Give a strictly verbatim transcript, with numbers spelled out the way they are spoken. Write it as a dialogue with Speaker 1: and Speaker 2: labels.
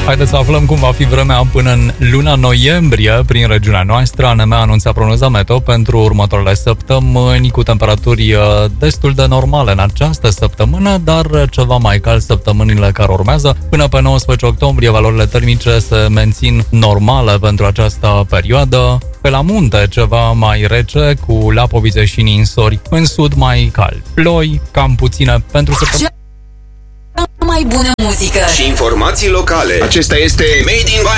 Speaker 1: Haideți să aflăm cum va fi vremea până în luna noiembrie prin regiunea noastră. A N M anunța prognoza meteo pentru următoarele săptămâni cu temperaturi destul de normale în această săptămână, dar ceva mai cald săptămânile care urmează. Până pe nouăsprezece octombrie, valorile termice se mențin normale pentru această perioadă. Pe la munte ceva mai rece, cu lapovițe și ninsori. În sud mai cald. Ploi cam puține pentru săptămâna.
Speaker 2: Mai bună muzică
Speaker 3: și informații locale. Acesta este Made in